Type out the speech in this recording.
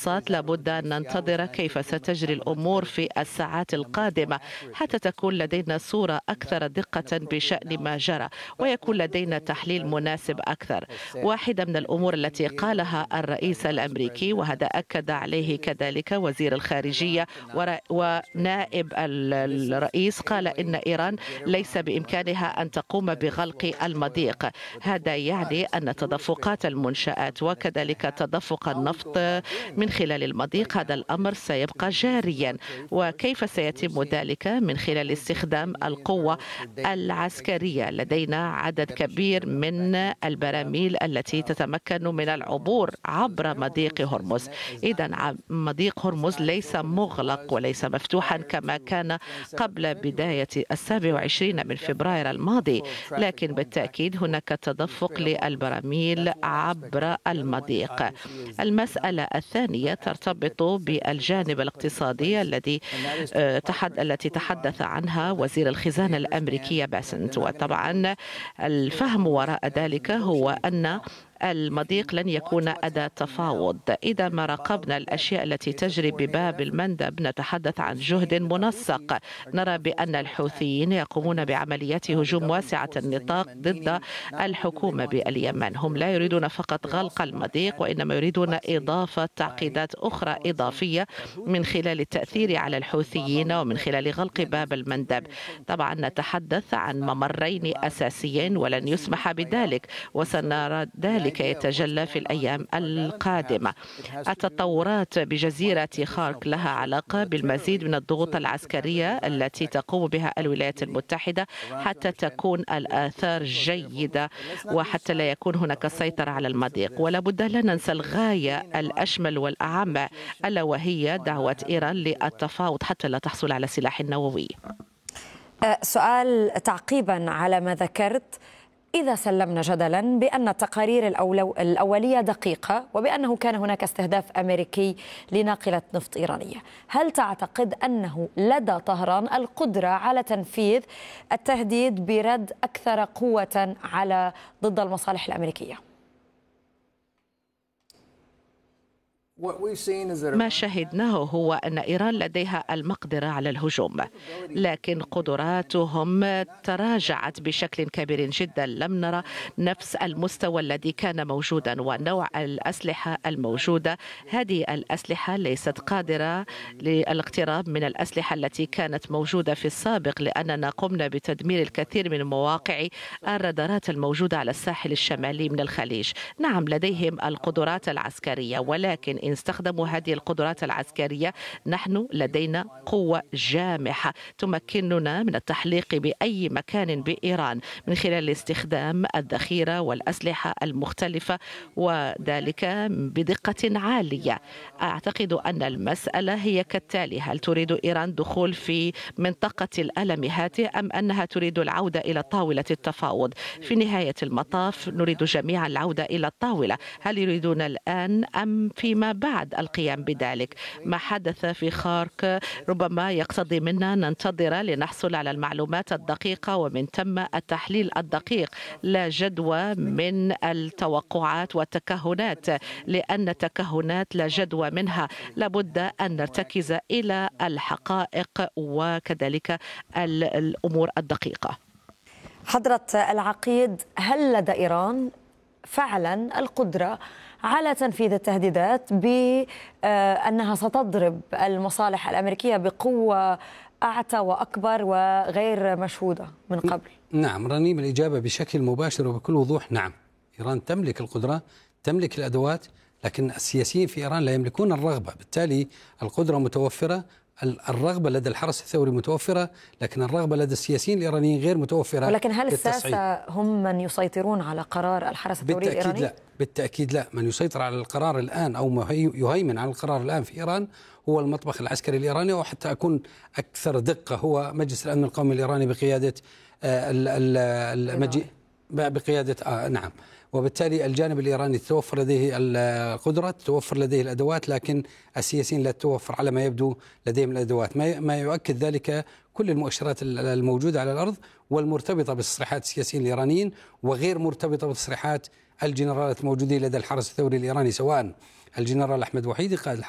المنصات لابد أن ننتظر كيف ستجري الأمور في الساعات القادمة حتى تكون لدينا صورة أكثر دقة بشأن ما جرى ويكون لدينا تحليل مناسب أكثر. واحدة من الأمور التي قالها الرئيس الأمريكي، وهذا أكد عليه كذلك وزير الخارجية ونائب الرئيس، قال إن إيران ليس بإمكانها أن تقوم بغلق المضيق. هذا يعني أن تدفقات المنشآت وكذلك تدفق النفط من خلال المضيق هذا الأمر سيبقى جاريا. وكيف سيتم ذلك؟ من خلال استخدام القوة العسكرية. لدينا عدد كبير من البراميل التي تتمكن من العبور عبر مضيق هرمز. إذن مضيق هرمز ليس مغلق وليس مفتوحا كما كان قبل بداية 27 من فبراير الماضي، لكن بالتأكيد هناك تدفق للبراميل عبر المضيق. المسألة الثانية ترتبط بالجانب الاقتصادي التي تحدث عنها وزير الخزانة الأمريكية باسنت. وطبعا الفهم وراء ذلك هو أن المضيق لن يكون أداة تفاوض. إذا ما راقبنا الأشياء التي تجري بباب المندب نتحدث عن جهد منسق. نرى بأن الحوثيين يقومون بعمليات هجوم واسعة النطاق ضد الحكومة باليمن. هم لا يريدون فقط غلق المضيق وإنما يريدون إضافة تعقيدات أخرى إضافية من خلال التأثير على الحوثيين ومن خلال غلق باب المندب. طبعا نتحدث عن ممرين أساسيين ولن يسمح بذلك، وسنرى ذلك يتجلى في الأيام القادمة. التطورات بجزيرة خارك لها علاقة بالمزيد من الضغوط العسكرية التي تقوم بها الولايات المتحدة حتى تكون الآثار جيدة وحتى لا يكون هناك سيطرة على المضيق. ولا بد لا ننسى الغاية الأشمل والأعم ألا وهي دعوة إيران للتفاوض حتى لا تحصل على سلاح نووي. سؤال تعقيبا على ما ذكرت، إذا سلمنا جدلا بأن التقارير الأولية دقيقة وبأنه كان هناك استهداف أمريكي لناقلة نفط إيرانية، هل تعتقد أنه لدى طهران القدرة على تنفيذ التهديد برد أكثر قوة ضد المصالح الأمريكية؟ ما شهدناه هو أن إيران لديها المقدرة على الهجوم، لكن قدراتهم تراجعت بشكل كبير جدا. لم نرى نفس المستوى الذي كان موجودا ونوع الأسلحة الموجودة. هذه الأسلحة ليست قادرة للاقتراب من الأسلحة التي كانت موجودة في السابق، لأننا قمنا بتدمير الكثير من مواقع الرادارات الموجودة على الساحل الشمالي من الخليج. نعم لديهم القدرات العسكرية، ولكن إن استخدموا هذه القدرات العسكرية نحن لدينا قوة جامحة تمكننا من التحليق بأي مكان بإيران من خلال استخدام الذخيرة والأسلحة المختلفة وذلك بدقة عالية. أعتقد أن المسألة هي كالتالي: هل تريد إيران دخول في منطقة الألم هاته أم أنها تريد العودة إلى طاولة التفاوض؟ في نهاية المطاف نريد جميعا العودة إلى الطاولة. هل يريدون الآن أم فيما بعد القيام بذلك؟ ما حدث في خارك ربما يقتضي منا ننتظر لنحصل على المعلومات الدقيقة ومن ثم التحليل الدقيق، لا جدوى من التوقعات والتكهنات، لأن التكهنات لا جدوى منها. لابد أن نرتكز إلى الحقائق وكذلك الأمور الدقيقة. حضرة العقيد، هل لدى إيران فعلا القدرة على تنفيذ التهديدات بأنها ستضرب المصالح الأمريكية بقوة أعتى وأكبر وغير مشهودة من قبل؟ نعم رنيم، الإجابة بشكل مباشر وبكل وضوح نعم. إيران تملك القدرة، تملك الأدوات، لكن السياسيين في إيران لا يملكون الرغبة. بالتالي القدرة متوفرة، الرغبة لدى الحرس الثوري متوفرة، لكن الرغبة لدى السياسيين الإيرانيين غير متوفرة. ولكن هل الساسة هم من يسيطرون على قرار الحرس الثوري الإيراني؟ لا، بالتأكيد لا. من يسيطر على القرار الآن أو يهيمن على القرار الآن في إيران هو المطبخ العسكري الإيراني، وحتى أكون أكثر دقة هو مجلس الأمن القومي الإيراني بقيادة بقيادة نعم. وبالتالي الجانب الإيراني تتوفر لديه القدرة، تتوفر لديه الأدوات، لكن السياسيين لا تتوفر على ما يبدو لديهم الأدوات. ما يؤكد ذلك كل المؤشرات الموجودة على الأرض والمرتبطة بتصريحات السياسيين الإيرانيين وغير مرتبطة بتصريحات الجنرالات الموجودين لدى الحرس الثوري الإيراني، سواء الجنرال أحمد وحيدي قائد